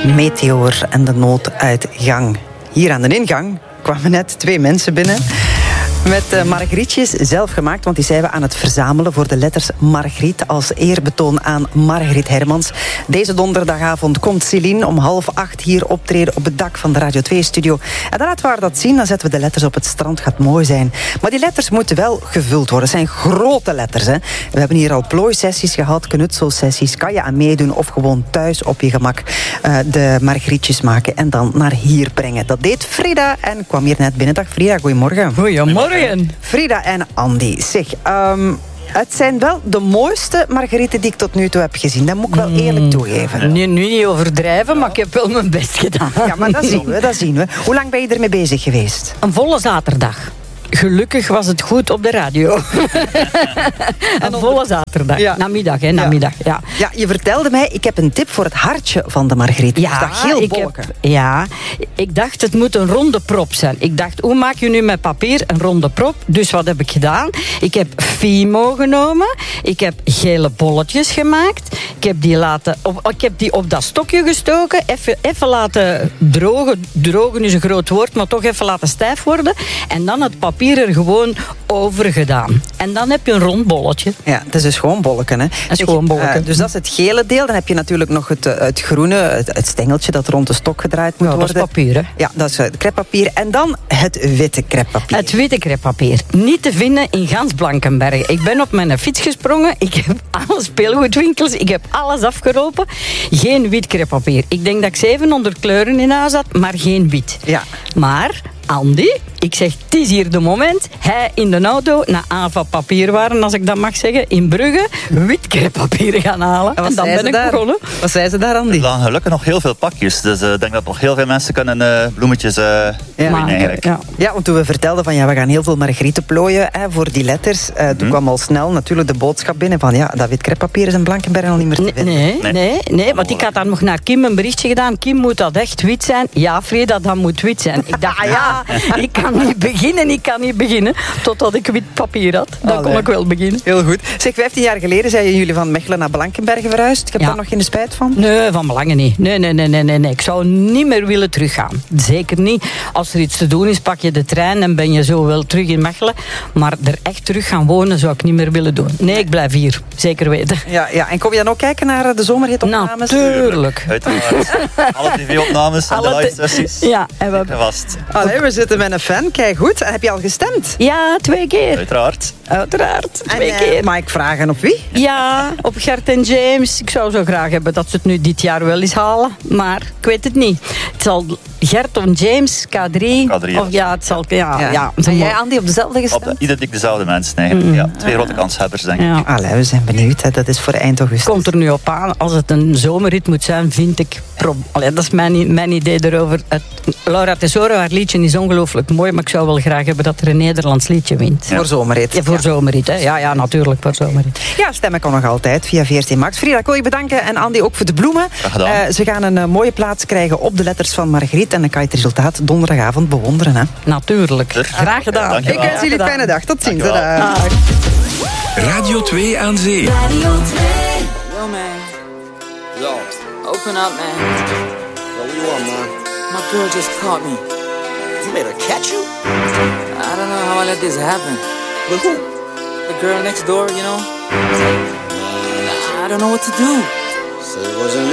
Meteor en de nooduitgang. Hier aan de ingang kwamen net 2 mensen binnen met margrietjes zelf gemaakt, want die zijn we aan het verzamelen voor de letters Margriet als eerbetoon aan Margriet Hermans. Deze donderdagavond komt Céline om 7:30 hier optreden op het dak van de Radio 2-studio. En dan laten we haar dat zien, dan zetten we de letters op het strand, gaat mooi zijn. Maar die letters moeten wel gevuld worden. Het zijn grote letters, hè. We hebben hier al plooisessies gehad, knutselsessies. Kan je aan meedoen of gewoon thuis op je gemak de margrietjes maken en dan naar hier brengen. Dat deed Frida en kwam hier net binnen. Dag Frida, goedemorgen. Goedemorgen. Frida en Andy. Zeg, het zijn wel de mooiste margrieten die ik tot nu toe heb gezien. Dat moet ik wel eerlijk toegeven. Nu niet overdrijven, maar ik heb wel mijn best gedaan. Ja, maar dat zien we. Hoe lang ben je ermee bezig geweest? Een volle zaterdag. Gelukkig was het goed op de radio. Een volle zaterdag. Ja. Namiddag, hè, namiddag. Ja. Ja, je vertelde mij, ik heb een tip voor het hartje van de margriet. Ja, dat geel bolken. Ik dacht het moet een ronde prop zijn. Ik dacht, hoe maak je nu met papier een ronde prop? Dus wat heb ik gedaan? Ik heb Fimo genomen. Ik heb gele bolletjes gemaakt. Ik heb die op dat stokje gestoken. Even laten drogen. Drogen is een groot woord, maar toch even laten stijf worden. En dan het papier er gewoon over gedaan. En dan heb je een rond bolletje. Ja, het is een schoon bolletje, hè? Een schoon bolletje. Dus dat is het gele deel. Dan heb je natuurlijk nog het groene, het stengeltje dat rond de stok gedraaid moet worden. Dat is papier, hè? Ja, dat is het crêpepapier. En dan het witte crêpepapier. Het witte crêpepapier. Niet te vinden in gans Blankenberge. Ik ben op mijn fiets gesprongen. Ik heb alle speelgoedwinkels. Ik heb alles afgelopen. Geen wit crêpepapier. Ik denk dat ik 700 kleuren in huis had, maar geen wit. Ja. Maar Andy, ik zeg, het is hier de moment. Hij in de auto naar Ava Papierwaren, als ik dat mag zeggen, in Brugge, wit crêpepapier gaan halen. En dan ben ik begonnen. Wat zei ze daar, Andy? Er lagen gelukkig nog heel veel pakjes. Dus ik denk dat nog heel veel mensen kunnen bloemetjes winnen eigenlijk. Ja, want toen we vertelden van we gaan heel veel margrieten plooien voor die letters. Toen kwam al snel natuurlijk de boodschap binnen van dat wit crêpepapier is in Blankenberge al niet meer te vinden. Nee, want ik had dan nog naar Kim een berichtje gedaan. Kim, moet dat echt wit zijn? Ja, Frida, dat moet wit zijn. Ik dacht, ik kan niet beginnen totdat ik wit papier had. Dan kon ik wel beginnen. Heel goed. Zeg, 15 jaar geleden zijn jullie van Mechelen naar Blankenberge verhuisd. Ik heb daar nog geen spijt van? Nee, van belangen niet. Nee. Ik zou niet meer willen teruggaan. Zeker niet. Als er iets te doen is, pak je de trein en ben je zo wel terug in Mechelen. Maar er echt terug gaan wonen zou ik niet meer willen doen. Nee, ik blijf hier. Zeker weten. Ja. En kom je dan ook kijken naar de zomerhitopnames? Natuurlijk. Uiteraard. Alle tv-opnames en de live sessies. Ja, en we zitten met een fan. Kijk goed. Heb je al gestemd? Ja, 2 keer. Uiteraard. 2 keer. Mag ik vragen op wie? Ja, op Gert en James. Ik zou zo graag hebben dat ze het nu dit jaar wel eens halen. Maar ik weet het niet. Het zal Gert of James, K3. Of het zal... Ja. Zijn jij, Andy, op dezelfde gestemd? Identiek dezelfde mensen eigenlijk. Ja, 2 grote kanshebbers, denk ik. Ja. We zijn benieuwd. Hè. Dat is voor eind augustus. Komt er nu op aan. Als het een zomerrit moet zijn, vind ik... dat is mijn idee erover. Laura Tesoro, haar liedje is ongelooflijk mooi, maar ik zou wel graag hebben dat er een Nederlands liedje wint. Ja. Voor zomerrit. Ja, voor zomerrit. Hè. Ja, natuurlijk, voor zomerrit. Ja, stemmen kan nog altijd via VRT Max. Frida, ik wil je bedanken en Andy ook voor de bloemen. Ze gaan een mooie plaats krijgen op de letters van Margriet en dan kan je het resultaat donderdagavond bewonderen. Hè? Natuurlijk. Graag gedaan. Ik wens jullie een fijne dag. Tot ziens. Radio 2 aan Zee. Radio 2. Yo, man. Yo, open up, man. Yo, what you want, man? My girl just caught me. You made her catch you? I don't know how I let this happen. But who? The girl next door, you know? I don't know what to do. So it wasn't